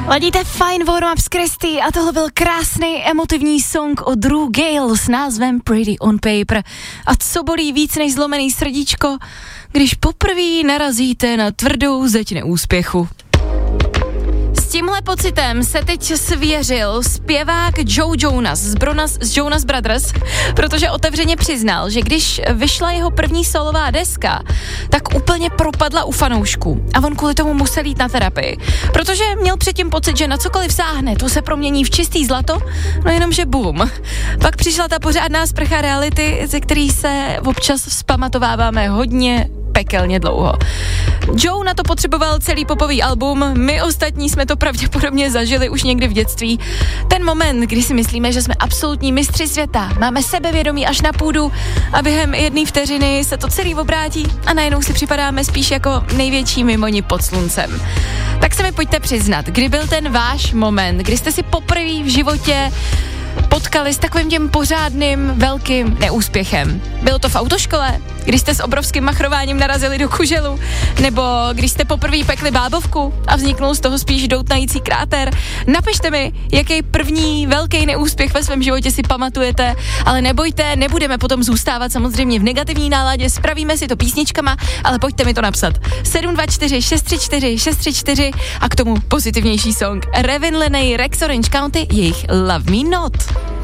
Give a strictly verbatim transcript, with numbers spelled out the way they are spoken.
Ladíte fajn warm-up s Kristy a tohle byl krásný emotivní song od Drew Gale s názvem Pretty on Paper. A co bolí víc než zlomený srdíčko, když poprvé narazíte na tvrdou zeď neúspěchu. S tímhle pocitem se teď svěřil zpěvák Joe Jonas z, Bronas, z Jonas Brothers, protože otevřeně přiznal, že když vyšla jeho první solová deska, tak úplně propadla u fanoušků a on kvůli tomu musel jít na terapii, protože měl předtím pocit, že na cokoliv sáhne, to se promění v čistý zlato, no jenomže boom. Pak přišla ta pořádná sprcha reality, ze který se občas vzpamatováváme hodně pekelně dlouho. Joe na to potřeboval celý popový album, my ostatní jsme to pravděpodobně zažili už někdy v dětství. Ten moment, kdy si myslíme, že jsme absolutní mistři světa, máme sebevědomí až na půdu a během jedné vteřiny se to celý obrátí a najednou si připadáme spíš jako největší mimoni pod sluncem. Tak se mi pojďte přiznat, kdy byl ten váš moment, kdy jste si poprvé v životě potkali s takovým tím pořádným velkým neúspěchem. Bylo to v autoškole, když jste s obrovským machrováním narazili do kuželu, nebo když jste poprvé pekli bábovku a vzniknul z toho spíš doutnající kráter. Napište mi, jaký první velký neúspěch ve svém životě si pamatujete, ale nebojte, nebudeme potom zůstávat samozřejmě v negativní náladě, spravíme si to písničkama, ale pojďte mi to napsat. sedm dva čtyři šest tři čtyři šest tři čtyři a k tomu pozitivnější song. Revin Lenay, Rex Orange County, jejich Love Me Not.